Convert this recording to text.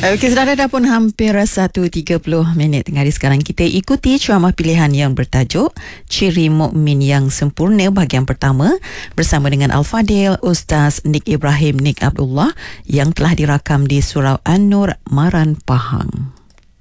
Okey, saudara, dah pun hampir 1.30 tengah hari sekarang. Kita ikuti ceramah pilihan yang bertajuk Ciri Mukmin yang Sempurna bahagian pertama bersama dengan Al-Fadil Ustaz Nik Ibrahim Nik Abdullah yang telah dirakam di Surau An-Nur, Maran, Pahang.